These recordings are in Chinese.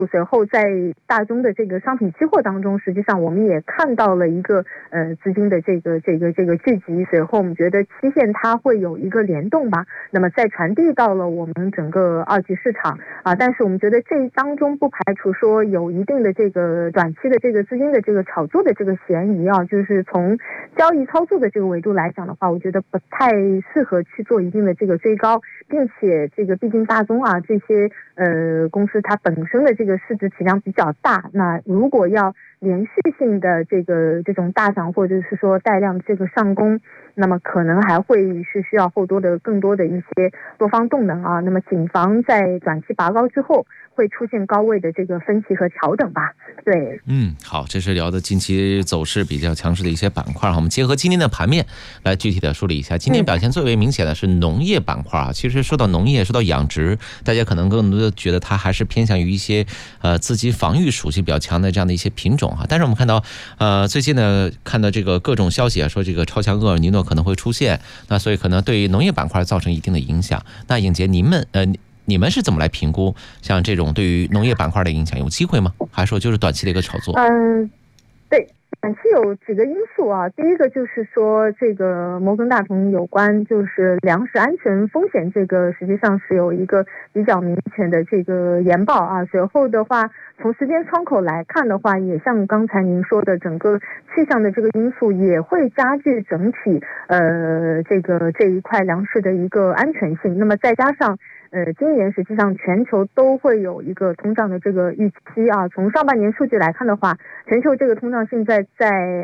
随后在大宗的这个商品期货当中，实际上我们也看到了一个资金的这个聚集，随后我们觉得期限它会有一个联动吧，那么再传递到了我们整个二级市场但是我们觉得这当中不排除说有一定的这个短期的这个资金的这个炒作的这个嫌疑就是从交易操作的这个维度来讲的话，我觉得不太适合去做一定的这个追高，并且这个毕竟大宗这些公司它本身的这个市值体量比较大，那如果要连续性的这种大涨或者是说带量这个上攻，那么可能还会是需要更多的一些多方动能那么谨防在短期拔高之后会出现高位的这个分歧和调整吧。对， 好，这是聊的近期走势比较强势的一些板块，我们结合今天的盘面来具体的梳理一下。今天表现最为明显的是农业板块其实说到农业，说到养殖，大家可能更多的觉得它还是偏向于一些自己防御属性比较强的这样的一些品种但是我们看到最近呢看到这个各种消息说这个超强厄尔尼诺可能会出现，那所以可能对于农业板块造成一定的影响。那颖杰，你们是怎么来评估像这种对于农业板块的影响，有机会吗？还是说就是短期的一个炒作？ 对，短期有几个因素第一个就是说这个摩根大通有关就是粮食安全风险，这个实际上是有一个比较明显的这个研报随后的话从时间窗口来看的话，也像刚才您说的，整个气象的这个因素也会加剧整体这一块粮食的一个安全性。那么再加上今年实际上全球都会有一个通胀的这个预期从上半年数据来看的话，全球这个通胀现在在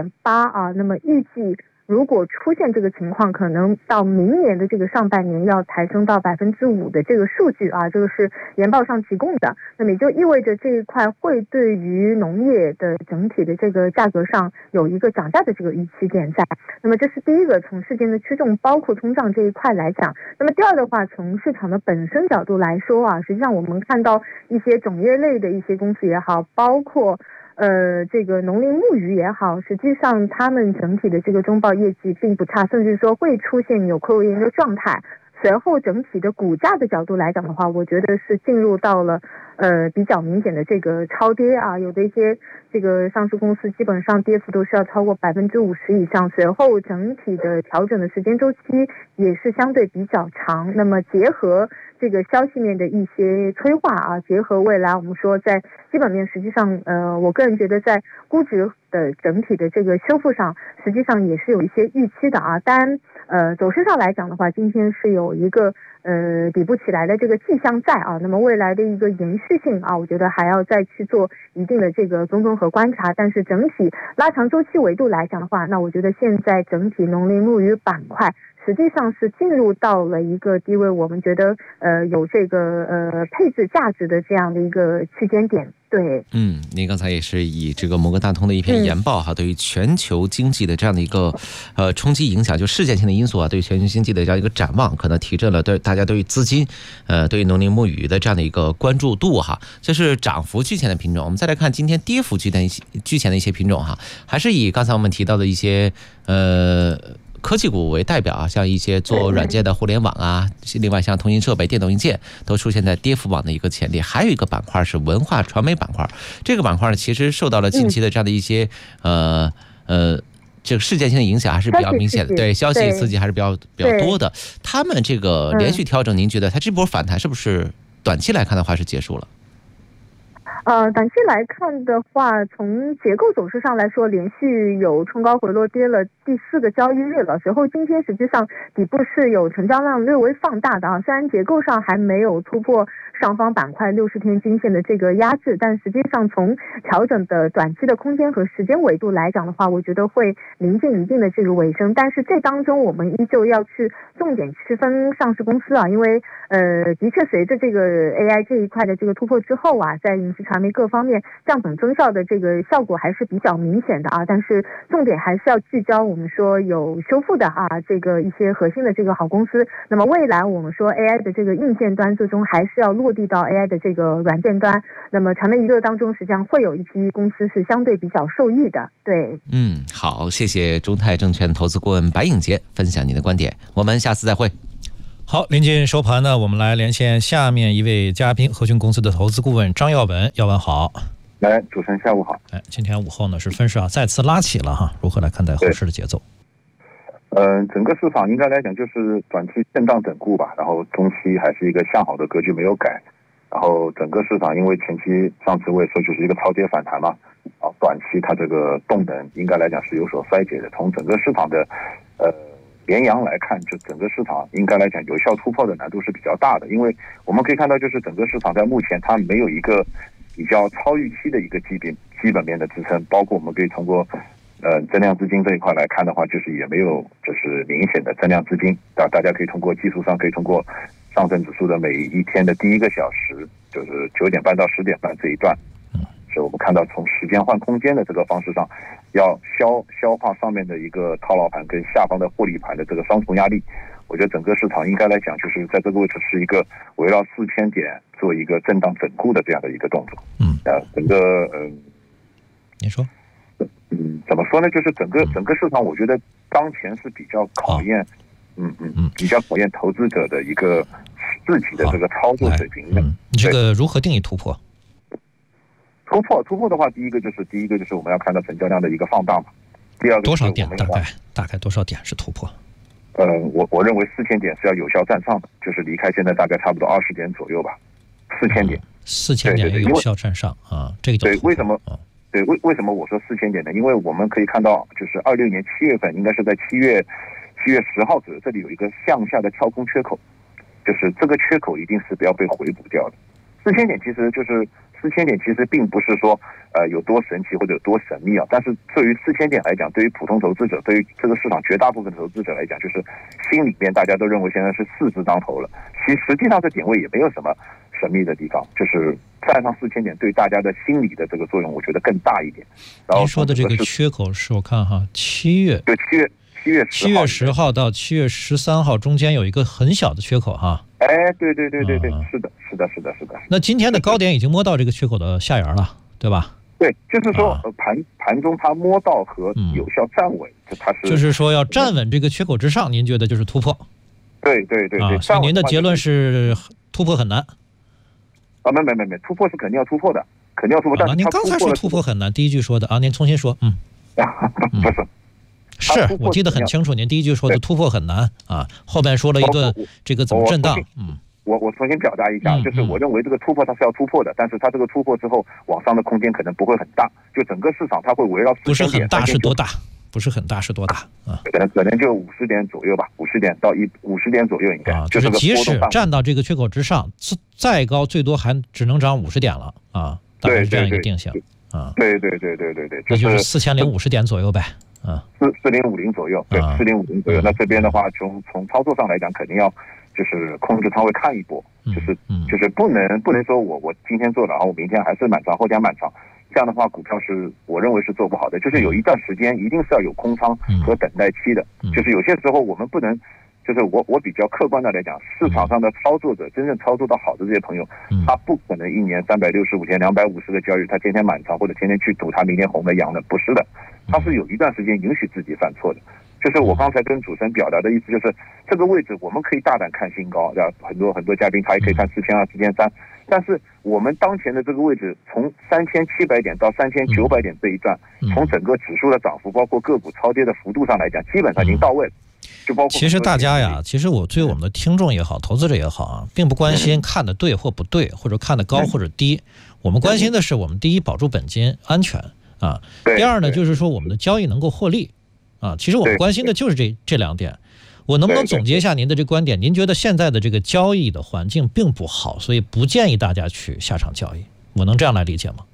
2.8那么预计如果出现这个情况，可能到明年的这个上半年要抬升到 5% 的这个数据这个是研报上提供的。那么也就意味着这一块会对于农业的整体的这个价格上有一个涨价的这个预期点在。那么这是第一个，从事件的驱动包括通胀这一块来讲。那么第二的话，从市场的本身角度来说实际上我们看到一些种业类的一些公司也好，包括这个农林牧渔也好，实际上他们整体的这个中报业绩并不差，甚至说会出现扭亏为盈的状态。随后整体的股价的角度来讲的话，我觉得是进入到了比较明显的这个超跌有的一些这个上市公司基本上跌幅都是要超过 50% 以上，随后整体的调整的时间周期也是相对比较长。那么结合这个消息面的一些催化结合未来我们说在基本面，实际上我个人觉得在估值的整体的这个修复上，实际上也是有一些预期的当然走势上来讲的话，今天是有一个底部起来的这个迹象在那么未来的一个延续性我觉得还要再去做一定的这个综合和观察。但是整体拉长周期维度来讲的话，那我觉得现在整体农林牧渔板块实际上是进入到了一个低位，我们觉得有这个配置价值的这样的一个区间点。对， 您刚才也是以这个摩根大通的一篇研报对于全球经济的这样的一个冲击影响，就事件性的因素对于全球经济的这样一个展望，可能提振了大家对于资金对于农林牧渔的这样的一个关注度这是涨幅居前的品种。我们再来看今天跌幅居前的一些品种还是以刚才我们提到的一些科技股为代表像一些做软件的互联网另外像通信设备、电动硬件都出现在跌幅榜的一个前列。还有一个板块是文化传媒板块，这个板块呢其实受到了近期的这样的一些这个事件性的影响还是比较明显的，对，消息刺激还是比较多的。他们这个连续调整，您觉得它这波反弹是不是短期来看的话是结束了？ 短期来看的话，从结构走势上来说，连续有冲高回落，跌了第4个交易日了。随后今天实际上底部是有成交量略微放大的虽然结构上还没有突破上方板块60天均线的这个压制，但实际上从调整的短期的空间和时间维度来讲的话，我觉得会临近一定的这个尾声。但是这当中我们依旧要去重点区分上市公司因为的确随着这个 AI 这一块的这个突破之后在影视传媒各方面降本增效的这个效果还是比较明显的但是重点还是要聚焦我们说有修复的这个一些核心的这个好公司。那么未来我们说 AI 的这个硬件端最终还是要落地到 AI 的这个软件端，那么传媒娱乐当中实际上会有一批公司是相对比较受益的。对， 好，谢谢中泰证券投资顾问白颖杰分享您的观点，我们下次再会。 好，临近收盘呢，我们来连线下面一位嘉宾，和鑫公司的投资顾问张耀文。耀文好。 来，主持人下午好。 今天午后呢是分市再次拉起了哈，如何来看待后市的节奏？ 整个市场应该来讲就是短期震荡整固吧，然后中期还是一个向好的格局没有改，然后整个市场因为前期上次我也说就是一个超跌反弹嘛，短期它这个动能应该来讲是有所衰竭的。从整个市场的连阳来看，就整个市场应该来讲有效突破的难度是比较大的，因为我们可以看到就是整个市场在目前它没有一个比较超预期的一个基本面的支撑，包括我们可以通过增量资金这一块来看的话，就是也没有就是明显的增量资金，大家可以通过技术上可以通过上证指数的每一天的第一个小时，就是9点半到10点半这一段，是我们看到从时间换空间的这个方式上，要消化上面的一个套牢盘跟下方的获利盘的这个双重压力。我觉得整个市场应该来讲，就是在这个位置是一个围绕4000点做一个震荡整固的这样的一个动作。整个您说， 怎么说呢？就是整个市场，我觉得当前是比较考验，比较考验投资者的一个自己的这个操作水平的。 你这个如何定义突破？ 突破的话，第一个就是我们要看到成交量的一个放大嘛。第二个多少点？大概多少点是突破？ 我认为4000点是要有效站上的，就是离开现在大概差不多20点左右吧，4000点 ，4000点有效站上这个叫对，为什么？对，为什么我说4000点呢？因为我们可以看到，就是26年7月份，应该是在7月10号左右，这里有一个向下的跳空缺口，就是这个缺口一定是不要被回补掉的。4000点其实并不是说有多神奇或者有多神秘但是对于4000点来讲，对于普通投资者，对于这个市场绝大部分投资者来讲，就是心里面大家都认为现在是4字当头了。实际上这点位也没有什么神秘的地方，就是站上4000点对大家的心理的这个作用，我觉得更大一点。然后您说的这个缺口是我看7月10号到7月13号中间有一个很小的缺口对，是的。 那今天的高点已经摸到这个缺口的下沿了，对吧？ 对，就是说盘中它摸到和有效站稳， 就是说要站稳这个缺口之上，您觉得就是突破？ 对， 所以您的结论是突破很难没，突破是肯定要突破的，但是您刚才说突破很难，第一句说的您重新说。 不是。 是我记得很清楚，您第一句说的突破很难后边说了一顿这个怎么震荡。 我重新表达一下，就是我认为这个突破它是要突破的，但是它这个突破之后往上的空间可能不会很大，就整个市场它会围绕不是很大是多大？不是很大是多大可能就50点左右吧，50点到50点左右应该就是即使站到这个缺口之上，再高最多还只能涨50点了大概是这样一个定性对， 那就是4050点左右呗 4050左右，对，4050左右。那这边的话，从操作上来讲，肯定要就是控制仓位看一波，就是不能说我今天做了，然后我明天还是满仓，后天满仓，这样的话股票是我认为是做不好的。就是有一段时间一定是要有空仓和等待期的，就是有些时候我们不能。就是我比较客观的来讲，市场上的操作者真正操作到好的这些朋友，他不可能一年365天250个交易，他天天满仓或者天天去赌他明天红的阳的，不是的，他是有一段时间允许自己犯错的。就是我刚才跟主持人表达的意思，就是这个位置我们可以大胆看新高，很多嘉宾他也可以看4200、4300，但是我们当前的这个位置，从3700点到3900点这一段，从整个指数的涨幅，包括个股超跌的幅度上来讲，基本上已经到位了。 其实大家其实我对我们的听众也好，投资者也好并不关心看的对或不对，或者看的高或者低。我们关心的是我们第一保住本金安全第二呢就是说我们的交易能够获利其实我们关心的就是这两点。我能不能总结一下您的这观点？您觉得现在的这个交易的环境并不好，所以不建议大家去下场交易，我能这样来理解吗？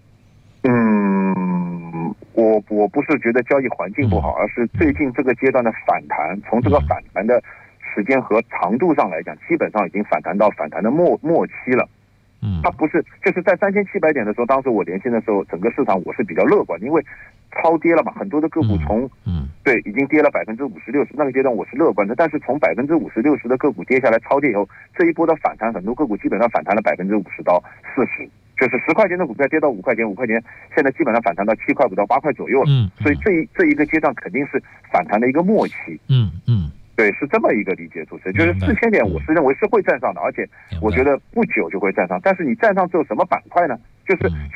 我不是觉得交易环境不好，而是最近这个阶段的反弹，从这个反弹的时间和长度上来讲，基本上已经反弹到反弹的末期了。它不是就是在3700点的时候，当时我连线的时候，整个市场我是比较乐观，因为超跌了嘛，很多的个股对已经跌了50%-60%，那个阶段我是乐观的。但是从50%-60%的个股跌下来超跌以后，这一波的反弹，很多个股基本上反弹了50%到40%。就是10块钱的股票跌到5块钱，5块钱现在基本上反弹到7块5到8块左右了。所以这一个阶段肯定是反弹的一个末期。 对，是这么一个理解，主持人，就是4000点，我是认为是会站上的，而且我觉得不久就会站上。但是你站上之后什么板块呢？就是